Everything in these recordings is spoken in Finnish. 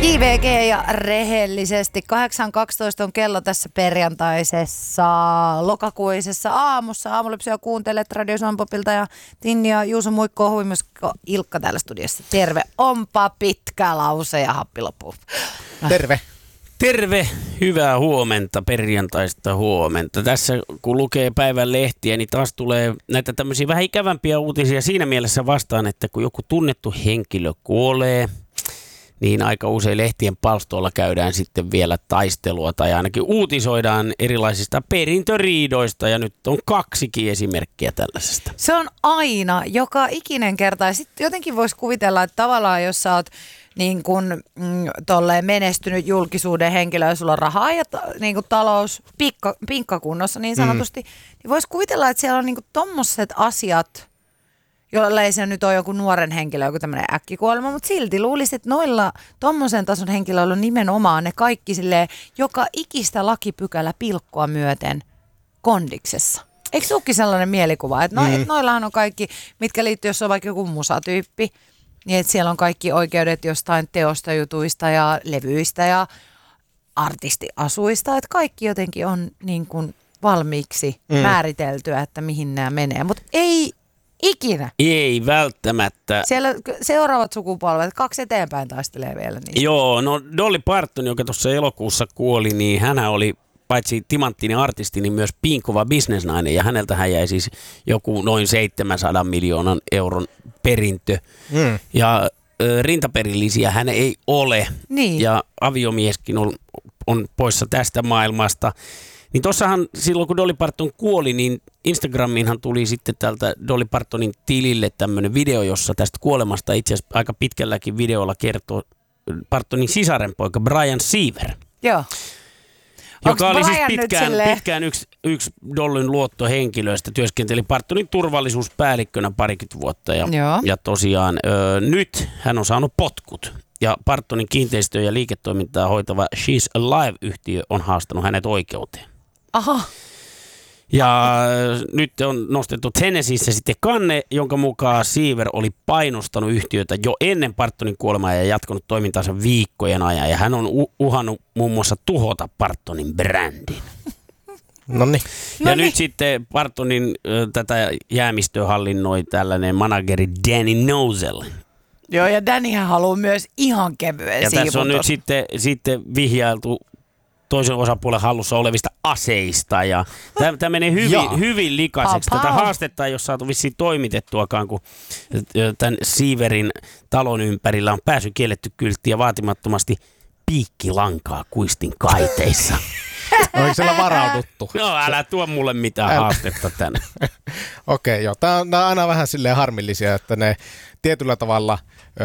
JVG ja rehellisesti. 8.12 on kello tässä perjantaisessa lokakuisessa aamussa. Aamulepsyä kuuntelet Radio Sampopilta ja Tinni ja Juuso Muikko, huimusko Ilkka täällä studiossa. Terve. Onpa pitkä lause ja happi loppuu. Terve. Terve, hyvää huomenta, perjantaista huomenta. Tässä kun lukee päivän lehtiä, niin taas tulee näitä tämmöisiä vähän ikävämpiä uutisia siinä mielessä vastaan, että kun joku tunnettu henkilö kuolee, niin aika usein lehtien palstoilla käydään sitten vielä taistelua tai ainakin uutisoidaan erilaisista perintöriidoista ja nyt on 2 esimerkkiä tällaisesta. Se on aina, joka ikinen kerta. Ja sitten jotenkin voisi kuvitella, että tavallaan jos sä oot niin kuin tolleen menestynyt julkisuuden henkilö ja sulla on rahaa ja niin kuin talous pinkkakunnossa niin sanotusti, niin voisi kuvitella, että siellä on niin kuin tommoset asiat, jolla ei se nyt ole joku nuoren henkilö, joku tämmöinen äkkikuolema, mutta silti luulisin, että noilla tommosen tason henkilöillä on nimenomaan ne kaikki silleen, joka ikistä lakipykälä pilkkoa myöten kondiksessa. Eikö suukin sellainen mielikuva, että et noillahan on kaikki, mitkä liittyy, jos on vaikka joku musatyyppi, niin että siellä on kaikki oikeudet jostain teosta, jutuista ja levyistä ja artistiasuista, että kaikki jotenkin on niin kuin valmiiksi määriteltyä, että mihin nämä menee, mutta ei ikinä. Ei välttämättä. Siellä seuraavat sukupolvet, 2 eteenpäin taistelee vielä niistä. Joo, no Dolly Parton, joka tuossa elokuussa kuoli, niin hänhän oli paitsi timanttinen artisti, niin myös piinkova bisnesnainen ja häneltähän jäi siis joku noin 700 miljoonan euron perintö. Ja rintaperillisiä hän ei ole ja aviomieskin on poissa tästä maailmasta. Niin tossahan silloin, kun Dolly Parton kuoli, niin Instagramiinhan tuli sitten tältä Dolly Partonin tilille tämmöinen video, jossa tästä kuolemasta itse asiassa aika pitkälläkin videolla kertoo Partonin sisarenpoika Brian Seaver. Joo. Joka oli siis pitkään yksi Dollyn luottohenkilöistä, työskenteli Partonin turvallisuuspäällikkönä parikymmentä vuotta. Ja tosiaan nyt hän on saanut potkut. Ja Partonin kiinteistöä ja liiketoimintaa hoitava She's Alive-yhtiö on haastanut hänet oikeuteen. Aha. Ja nyt on nostettu Tennesseeissä sitten kanne, jonka mukaan Seaver oli painostanut yhtiötä jo ennen Partonin kuolemaa ja jatkanut toimintaansa viikkojen ajan. Ja hän on uhannut muun muassa tuhota Partonin brändin. Noniin. Ja nyt sitten Partonin tätä jäämistöä hallinnoi tällainen manageri Danny Nozel. Joo, ja Dannyhän haluaa myös ihan kevyen ja tässä on nyt sitten vihjailtu toisen osapuolen hallussa olevista aseista ja tämä menee hyvin likaiseksi. Tätä haastetta ei ole saatu vissiin toimitettuakaan, kun tämän Seaverin talon ympärillä on pääsy kielletty kyltti ja vaatimattomasti piikkilankaa kuistin kaiteissa. Oliko siellä varauduttu? No älä tuo mulle mitään haastetta tänne. Okei, joo. Tämä on aina vähän silleen harmillisia, että ne tietyllä tavalla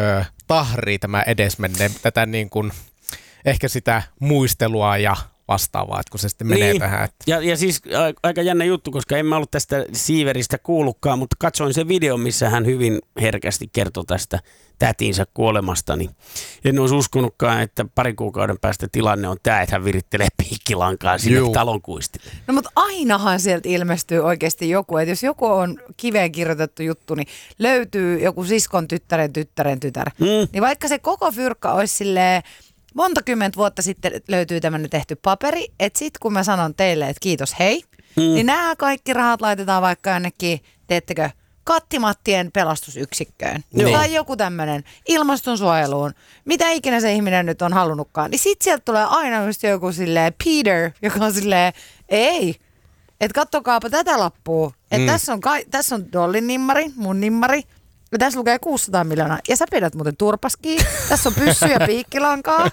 tahrii tämä edesmenneen tätä niin kuin ehkä sitä muistelua ja vastaavaa, että kun se sitten menee tähän. Että. Ja siis aika jännä juttu, koska en mä ollut tästä Seaveristä kuullutkaan, mutta katsoin sen videon, missä hän hyvin herkästi kertoi tästä tätinsä kuolemasta, niin en olisi uskonutkaan, että 2 kuukauden päästä tilanne on tämä, että hän virittelee piikkilankaa sinne talon kuistille. No mutta ainahan sieltä ilmestyy oikeasti joku, että jos joku on kiveen kirjoitettu juttu, niin löytyy joku siskon tyttären tytär. Niin vaikka se koko fyrkka olisi silleen, monta kymmentä vuotta sitten löytyy tämmöinen tehty paperi, että sit kun mä sanon teille, että kiitos hei, niin nämä kaikki rahat laitetaan vaikka jonnekin, teettekö, Kattimattien pelastusyksikköön. Tai joku tämmöinen ilmastonsuojeluun. Mitä ikinä se ihminen nyt on halunnutkaan. Niin sit sieltä tulee aina just joku silleen Peter, joka on silleen, ei, että kattokaapa tätä lappua. Että tässä on Dollin nimmari, mun nimmari. Ja tässä lukee 600 miljoonaa. Ja sä pidät muuten turpaskiin. Tässä on pyssy ja piikkilankaa.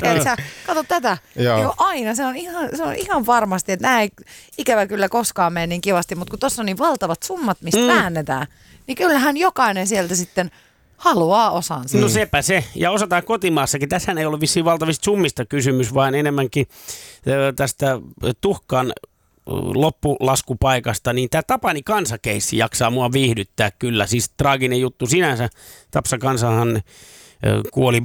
Kato tätä. Joo, aina. Se on ihan varmasti, että nämä ei ikävä kyllä koskaan mene niin kivasti. Mutta kun tuossa on niin valtavat summat, mistä väännetään, niin kyllähän jokainen sieltä sitten haluaa osansa. No sepä se. Ja osataan kotimaassakin. Tässähän ei ollut vissiin valtavista summista kysymys, vaan enemmänkin tästä tuhkan loppulaskupaikasta, niin tämä Tapani Kansa-keissi jaksaa mua viihdyttää kyllä. Siis traaginen juttu sinänsä. Tapsa Kansahan kuoli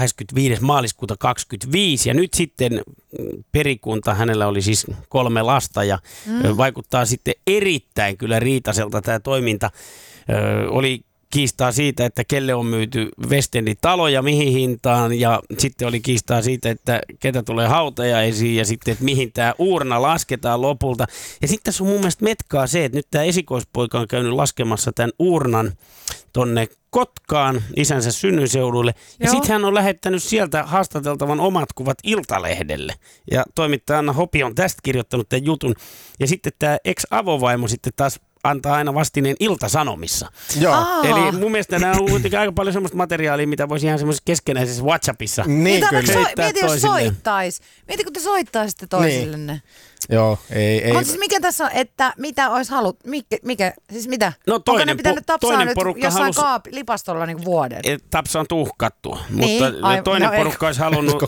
25. maaliskuuta 25 ja nyt sitten perikunta, hänellä oli siis 3 lasta ja vaikuttaa sitten erittäin kyllä riitaiselta tämä toiminta. Oli kiistaa siitä, että kelle on myyty West Endin taloja, mihin hintaan, ja sitten oli kiistaa siitä, että ketä tulee hautajaisiin, ja sitten, että mihin tämä uurna lasketaan lopulta. Ja sitten tässä on mun mielestä metkaa se, että nyt tämä esikoispoika on käynyt laskemassa tämän uurnan tonne Kotkaan isänsä synnyinseudulle. Ja sitten hän on lähettänyt sieltä haastateltavan omat kuvat Iltalehdelle. Ja toimittaja Anna Hopi on tästä kirjoittanut tämän jutun. Ja sitten tämä ex-avovaimo sitten taas antaa aina vastineen Ilta-Sanomissa. Joo. Eli mun mielestä nämä on kuitenkin aika paljon semmoista materiaalia, mitä voisi ihan semmoisessa keskenäisessä WhatsAppissa. Niin kyllä. Mieti, jos soittais. Mieti, kun te soittaisitte toisillenne. Niin. Joo, ei. Mutta siis mikä tässä on, että mitä olisi haluttu? Siis mitä? No Onko ne toinen, pitänyt tapsaa nyt porukka jossain lipastolla niin vuoden? Tapsa on tuhkattu, Niin, mutta toinen porukka olisi halunnut,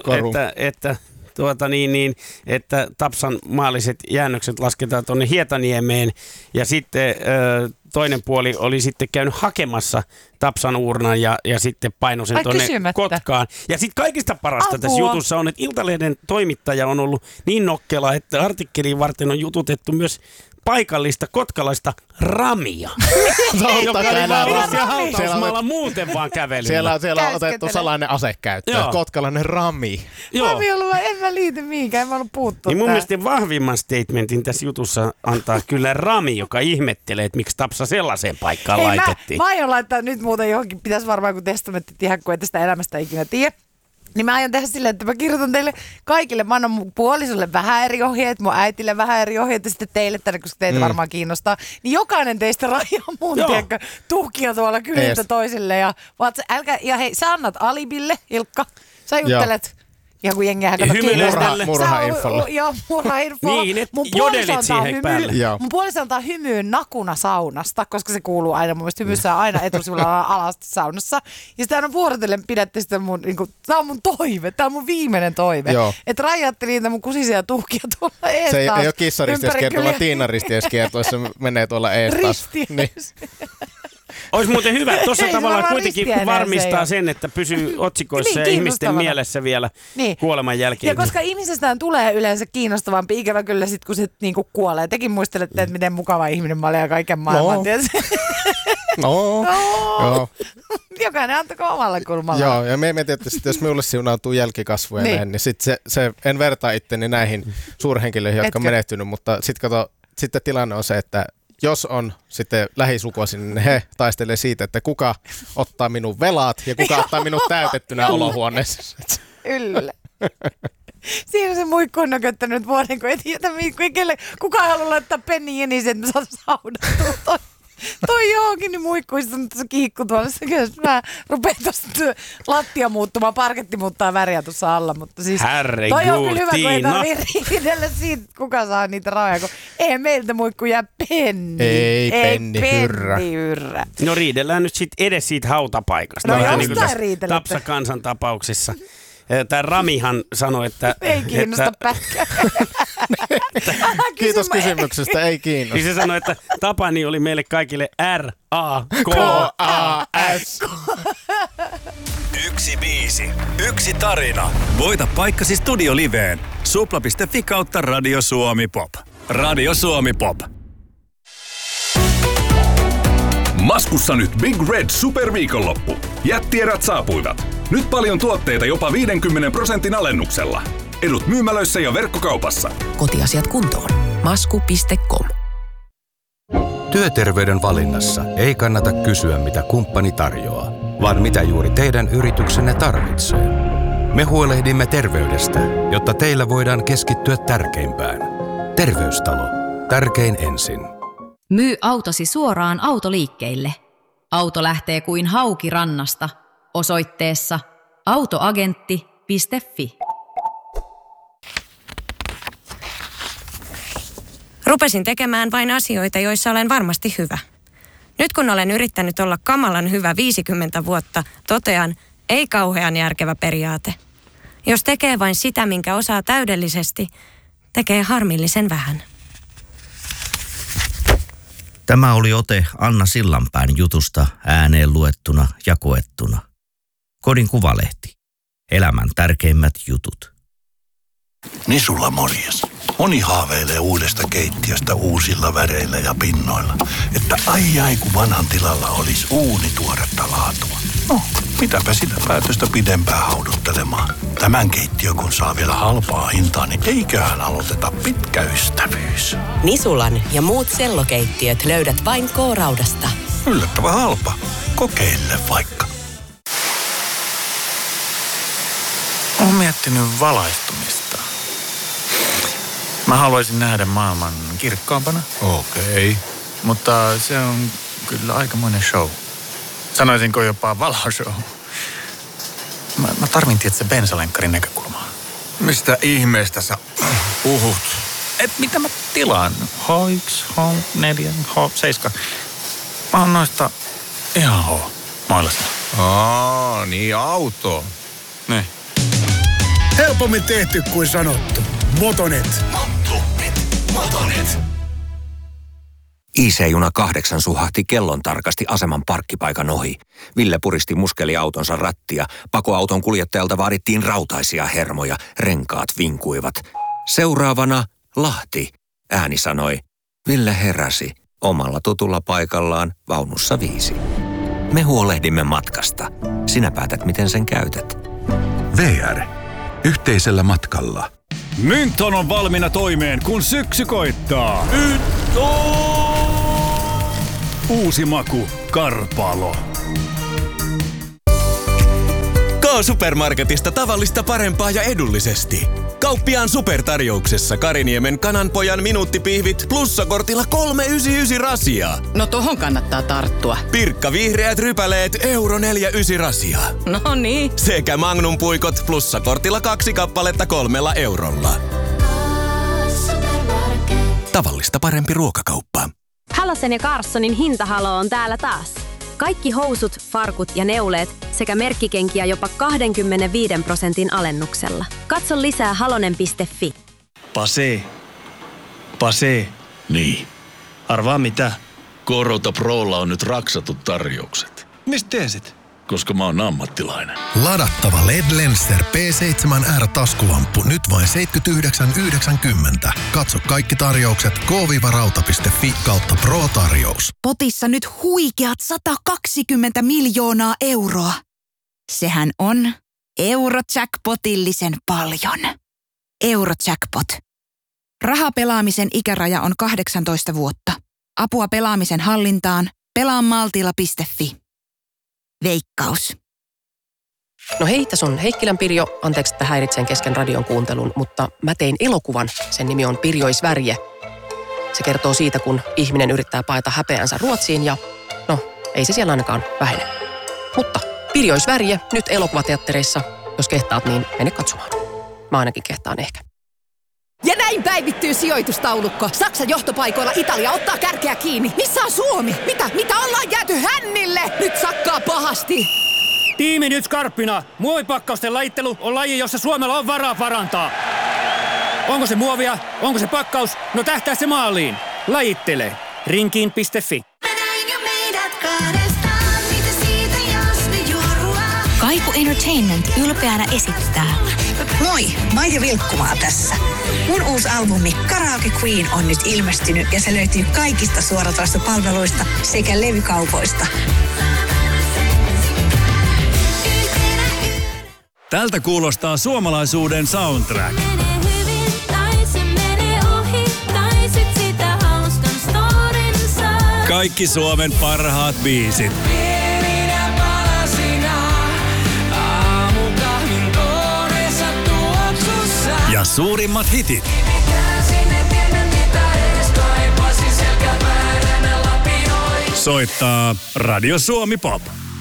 että Tapsan maalliset jäännökset lasketaan tuonne Hietaniemeen, ja sitten toinen puoli oli sitten käynyt hakemassa Tapsan uurnan ja sitten painoi sen tuonne Kotkaan. Ja sitten kaikista parasta tässä jutussa on, että Iltalehden toimittaja on ollut niin nokkela, että artikkeliin varten on jututettu myös paikallista kotkalaista Ramia. Joka oli vaan siellä hautausmaalla muuten vaan kävelyllä. Siellä on otettu salainen ase käyttöön. Kotkalainen Rami. Rami on ollut, en mä liity mihinkään, en mä ollut puuttua. Niin mun mielestä vahvimman statementin tässä jutussa antaa kyllä Rami, joka ihmettelee, että miksi Tapsa sellaiseen paikkaan laitettiin. Mä aion laittaa nyt muuten johonkin, pitäisi varmaan kun testamentti tehdä, kun ei tästä elämästä ikinä tiedä. Niin mä aion tehdä silleen, että mä kirjoitan teille kaikille. Mä annan mun puolisolle vähän eri ohjeet, mun äitille vähän eri ohjeet ja sitten teille tänne, koska teitä varmaan kiinnostaa. Niin jokainen teistä rajaa mun tuhkia tuolla kyliltä toisille. Ja hei, sä annat alibille, Ilkka. Sä juttelet. Ja kun jengiä kato murha-infolla. Joo, murha-infolla. Niin, että jodelit siihen päälle. Mun puoliso antaa hymyyn nakuna saunasta, koska se kuuluu aina. Mun mielestä hymyssä on aina etusivulla alasti saunassa. Ja sitä aina vuorotellen pidätte sitä mun, niinku, tää on mun toive, tää on mun viimeinen toive. Että rajaatte niitä mun kusisia tuhkia tuolla ees se taas. Ei ole kissaristeiskierto, vaan tiinaristeiskierto, se menee tuolla ees taas. Olisi muuten hyvä. Tuossa tavallaan kuitenkin varmistaa sen, että pysyy otsikoissa ja ihmisten mielessä vielä kuoleman jälkeen. Ja koska ihmisestään tulee yleensä kiinnostavampi, ikävä kyllä sit, kun se niinku kuolee. Tekin muistelette, että miten mukava ihminen mä olen ja kaiken maailman. Joo. Jokainen antako omalla kulmalla. Joo, ja me mietin, että jos minulle siunautuu jälkikasvuja niin sitten se en vertaa itteni näihin suurhenkilöihin, jotka on menehtynyt, mutta sitten tilanne on se, että jos on sitten lähisukoisin, niin he taistelee siitä, että kuka ottaa minun velat ja kuka ottaa minut täytettynä olohuoneessa. Kyllä. Siinä se muikku on nököttänyt vuoden, kun ei tiedä, kuka haluaa laittaa pennin jenisen, että me saadaan saudattua. Toi johonkin, niin muikkuissa on tuossa kiikku tuolla. Mä rupean tuossa lattia muuttumaan, parketti muuttaa väriä tuossa alla. Mutta siis toi on kyllä hyvä, kun ei tarvitse riidellä siitä, kuka saa niitä rahoja. Kun eihän meiltä muikku jää penni. Ei penni hyrrä. No riidellään nyt sit edes siitä hautapaikasta. No jostain riitelette. Tapsa kansan tapauksessa. Tämä Ramihan sanoi, että... Ei kiinnosta pätkää. Kiitos kysymyksestä, ei kiinnosta. Niin se sanoi, että Tapani oli meille kaikille R-A-K-A-S. Yksi biisi, yksi tarina. Voita paikkasi Studio Liveen. Supla.fi/Radio Suomi Pop. Radio Suomi Pop. Maskussa nyt Big Red Superviikonloppu. Jättierät saapuivat. Nyt paljon tuotteita jopa 50% alennuksella. Edut myymälöissä ja verkkokaupassa. Kotiasiat kuntoon. Masku.com. Työterveyden valinnassa ei kannata kysyä, mitä kumppani tarjoaa, vaan mitä juuri teidän yrityksenne tarvitsee. Me huolehdimme terveydestä, jotta teillä voidaan keskittyä tärkeimpään. Terveystalo. Tärkein ensin. Myy autosi suoraan autoliikkeille. Auto lähtee kuin hauki rannasta. Osoitteessa autoagentti.fi. Rupesin tekemään vain asioita, joissa olen varmasti hyvä. Nyt kun olen yrittänyt olla kamalan hyvä 50 vuotta, totean, ei kauhean järkevä periaate. Jos tekee vain sitä, minkä osaa täydellisesti, tekee harmillisen vähän. Tämä oli ote Anna Sillanpään jutusta ääneen luettuna ja koettuna. Kodin Kuvalehti. Elämän tärkeimmät jutut. Nisulla morjes. Moni haaveilee uudesta keittiöstä uusilla väreillä ja pinnoilla. Että ai kun vanhan tilalla olisi uunituoretta laatua. No, mitäpä sitä päätöstä pidempään hauduttelemaan. Tämän keittiön kun saa vielä halpaa hintaa, niin eiköhän aloiteta pitkä ystävyys. Nisulan ja muut sellokeittiöt löydät vain K-Raudasta. Yllättävän halpa. Kokeile vaikka. Olen miettinyt valaistumista. Mä haluaisin nähdä maailman kirkkaampana. Okei. Mutta se on kyllä aikamoinen show. Sanoisinko jopa valoshow. Mä tarvin tietysti bensalenkkarin näkökulmaa. Mistä ihmeestä sä puhut? Mitä mä tilaan? H1, H4, H7. Mä oon noista ihan H-mailasta. Niin auto. Ne. Helpommin tehty kuin sanottu. Motonet. Motonet. IC-juna 8 suhahti kellon tarkasti aseman parkkipaikan ohi. Ville puristi muskeliautonsa rattia. Pakoauton kuljettajalta vaadittiin rautaisia hermoja. Renkaat vinkuivat. Seuraavana Lahti, ääni sanoi. Ville heräsi omalla tutulla paikallaan vaunussa 5. Me huolehdimme matkasta. Sinä päätät, miten sen käytät. VR. Yhteisellä matkalla. Mynton on valmiina toimeen, kun syksy koittaa. Uusi maku, Karpalo. K-Supermarketista tavallista parempaa ja edullisesti. Kauppiaan supertarjouksessa Kariniemen kananpojan minuuttipihvit plussakortilla 3,99 rasia. No tohon kannattaa tarttua. Pirkka vihreät rypäleet €4,99 rasia. No niin. Sekä Magnum puikot plussakortilla 2 kappaletta €3. Tavallista parempi ruokakauppa. Halosen ja Carssonin hintahalo on täällä taas. Kaikki housut, farkut ja neuleet sekä merkkikenkiä jopa 25% alennuksella. Katso lisää halonen.fi. Pase. Niin. Arvaa mitä? K-Rauta Prolla on nyt raksatut tarjoukset. Mistä tiesit? Koska mä oon ammattilainen. Ladattava LED Lenser P7R-taskulamppu nyt vain $79,90. Katso kaikki tarjoukset k-rauta.fi/Pro-tarjous. Potissa nyt huikeat 120 miljoonaa euroa. Sehän on Eurojackpotillisen paljon. Eurojackpot. Rahapelaamisen ikäraja on 18 vuotta. Apua pelaamisen hallintaan. Pelaamaltilla.fi. Veikkaus. No hei, tässä on Heikkilän Pirjo. Anteeksi, että häiritsen kesken radion kuuntelun, mutta mä tein elokuvan. Sen nimi on Pirjoisvärje. Se kertoo siitä, kun ihminen yrittää paeta häpeänsä Ruotsiin ja no, ei se siellä ainakaan vähene. Mutta Pirjoisvärje nyt elokuvateattereissa. Jos kehtaat, niin mene katsomaan. Mä ainakin kehtaan ehkä. Ja näin päivittyy sijoitustaulukko. Saksan johtopaikoilla Italia ottaa kärkeä kiinni. Missä on Suomi? Mitä ollaan jääty hännille? Nyt sakkaa pahasti. Tiimi nyt skarppina. Muovipakkausten lajittelu on laji, jossa Suomella on varaa parantaa. Onko se muovia? Onko se pakkaus? No tähtää se maaliin. Lajittele. Rinkiin.fi. Kaiku Entertainment ylpeänä esittää. Moi, Maija Vilkkumaa tässä. Mun uusi albumi Karaoke Queen on nyt ilmestynyt ja se löytyy kaikista suoratoistopalveluista sekä levykaupoista. Tältä kuulostaa suomalaisuuden soundtrack. Kaikki Suomen parhaat biisit. Ja suurimmat hitit. Soittaa Radio Suomi Pop.